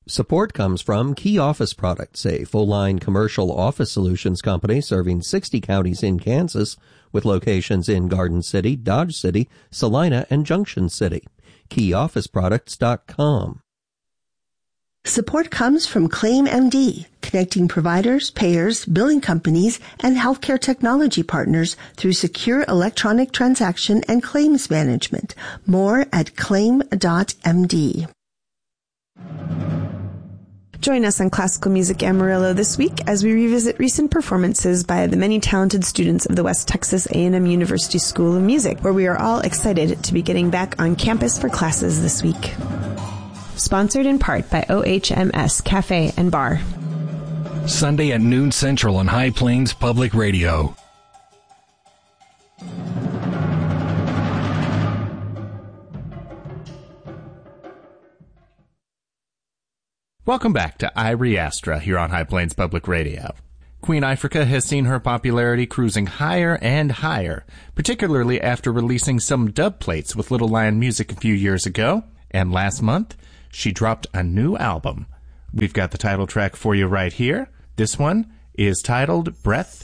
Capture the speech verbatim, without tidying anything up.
Support comes from Key Office Products, a full-line commercial office solutions company serving sixty counties in Kansas with locations in Garden City, Dodge City, Salina, and Junction City. key office products dot com. Support comes from ClaimMD, connecting providers, payers, billing companies, and healthcare technology partners through secure electronic transaction and claims management. More at claim dot m d. Join us on Classical Music Amarillo this week as we revisit recent performances by the many talented students of the West Texas A and M University School of Music, where we are all excited to be getting back on campus for classes this week. Sponsored in part by O H M S Cafe and Bar. Sunday at noon Central on High Plains Public Radio. Welcome back to Irie Astra here on High Plains Public Radio. Queen Ifrica has seen her popularity cruising higher and higher, particularly after releasing some dub plates with Little Lion Music a few years ago. And last month, she dropped a new album. We've got the title track for you right here. This one is titled Breath